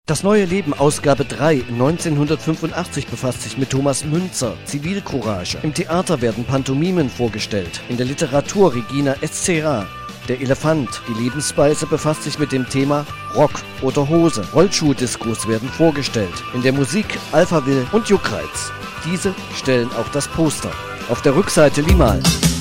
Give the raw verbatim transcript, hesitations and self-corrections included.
Das neue Leben, Ausgabe drei, neunzehnhundertfünfundachtzig, befasst sich mit Thomas Münzer, Zivilcourage. Im Theater werden Pantomimen vorgestellt, in der Literatur Regina Escera. Der Elefant, die Lebensweise, befasst sich mit dem Thema Rock oder Hose. Rollschuhdiskos werden vorgestellt. In der Musik Alphaville und Juckreiz. Diese stellen auch das Poster. Auf der Rückseite Limal.